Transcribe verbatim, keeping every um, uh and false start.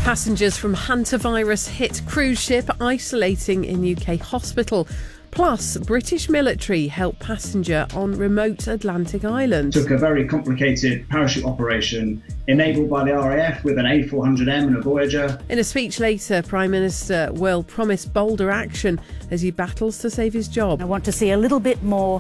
Passengers from hantavirus hit cruise ship isolating in U K hospital. Plus, British military help passenger on remote Atlantic island. Took a very complicated parachute operation enabled by the R A F with an A four hundred M and a Voyager. In a speech later, Prime Minister will promise bolder action as he battles to save his job. I want to see a little bit more